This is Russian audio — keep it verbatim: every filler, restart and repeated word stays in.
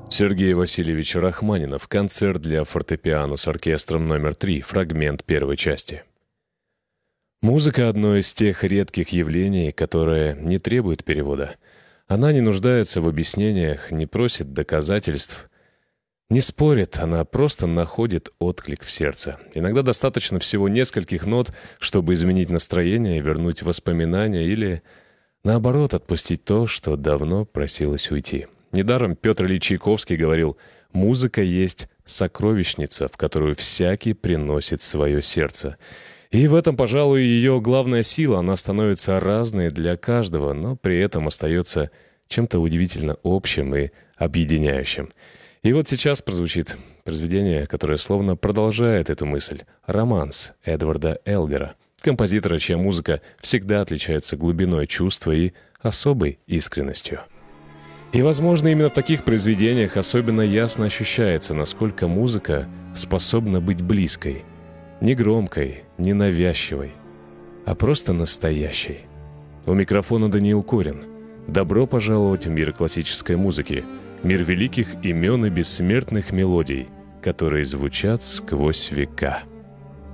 Сергей Васильевич Рахманинов. Концерт для фортепиано с оркестром номер три. Фрагмент первой части. Музыка — одно из тех редких явлений, которое не требует перевода. Она не нуждается в объяснениях, не просит доказательств, не спорит, она просто находит отклик в сердце. Иногда достаточно всего нескольких нот, чтобы изменить настроение, вернуть воспоминания или, наоборот, отпустить то, что давно просилось уйти. Недаром Петр Ильич Чайковский говорил: «Музыка есть сокровищница, в которую всякий приносит свое сердце». И в этом, пожалуй, ее главная сила. Она становится разной для каждого, но при этом остается чем-то удивительно общим и объединяющим. И вот сейчас прозвучит произведение, которое словно продолжает эту мысль. «Романс» Эдварда Элгара, композитора, чья музыка всегда отличается глубиной чувства и особой искренностью. И, возможно, именно в таких произведениях особенно ясно ощущается, насколько музыка способна быть близкой, не громкой, не навязчивой, а просто настоящей. У микрофона Даниил Корин. Добро пожаловать в мир классической музыки, мир великих имен и бессмертных мелодий, которые звучат сквозь века.